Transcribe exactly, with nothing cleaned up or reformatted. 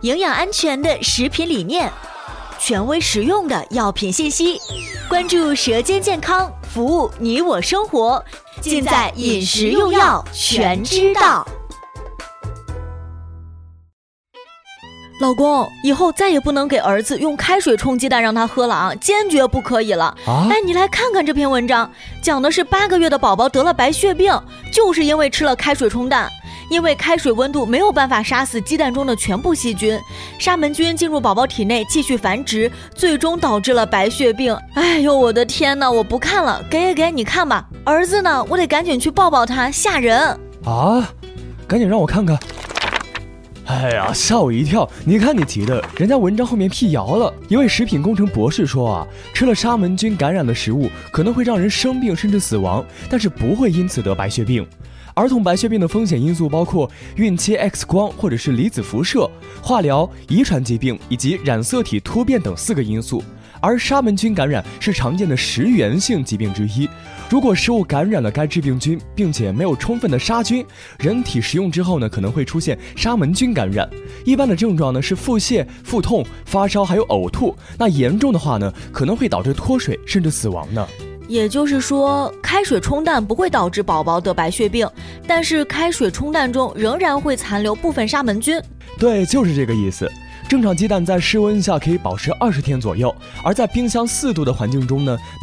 营养安全的食品理念，权威实用的药品信息，关注舌尖健康，服务你我生活，尽在饮食用药全知道。老公，以后再也不能给儿子用开水冲鸡蛋让他喝了啊，坚决不可以了。 啊、 哎，你来看看这篇文章，讲的是八个月的宝宝得了白血病，就是因为吃了开水冲蛋。因为开水温度没有办法杀死鸡蛋中的全部细菌，沙门菌进入宝宝体内继续繁殖，最终导致了白血病。哎呦，我的天哪，我不看了，给给给，你看吧。儿子呢，我得赶紧去抱抱他，吓人啊！赶紧让我看看。哎呀，吓我一跳！你看你急的，人家文章后面辟谣了。一位食品工程博士说啊，吃了沙门菌感染的食物可能会让人生病甚至死亡，但是不会因此得白血病。儿童白血病的风险因素包括孕期 X 光或者是离子辐射、化疗、遗传疾病以及染色体突变等四个因素。而沙门菌感染是常见的食源性疾病之一，如果食物感染了该致病菌，并且没有充分的杀菌，人体食用之后呢，可能会出现沙门菌感染。一般的症状呢是腹泻、腹痛、发烧还有呕吐，那严重的话呢，可能会导致脱水甚至死亡呢。 也就是说，开水冲蛋不会导致宝宝得白血病，但是开水冲蛋中仍然会残留部分沙门菌。 对，就是这个意思。正常鸡蛋在室温下可以保持二十天左右，而在冰箱四度的环境中呢，